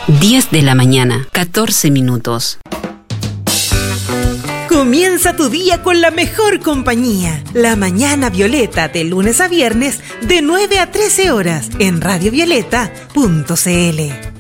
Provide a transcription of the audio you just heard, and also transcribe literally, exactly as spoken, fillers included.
diez de la mañana, catorce minutos. Comienza tu día con la mejor compañía. La Mañana Violeta, de lunes a viernes, de nueve a trece horas, en radio violeta punto c l.